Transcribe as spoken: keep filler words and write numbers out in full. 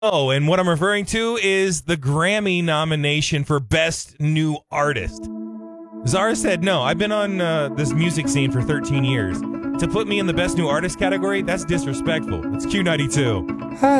Oh, and what I'm referring to is the Grammy nomination for Best New Artist. Zara said, no, I've been on uh, this music scene for thirteen years. To put me in the Best New Artist category, that's disrespectful. It's Q ninety-two.